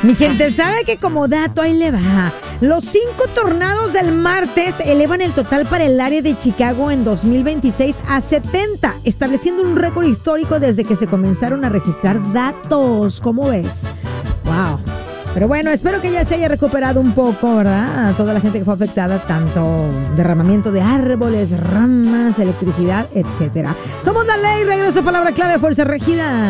Mi gente, ¿sabe que como dato ahí le va? Los 5 tornados del martes elevan el total para el área de Chicago en 2026 a 70, estableciendo un récord histórico desde que se comenzaron a registrar datos. ¿Cómo ves? ¡Wow! Pero bueno, espero que ya se haya recuperado un poco, ¿verdad? A toda la gente que fue afectada, tanto derramamiento de árboles, ramas, electricidad, etcétera. Somos la ley, regreso a Palabra Clave, Fuerza Regida.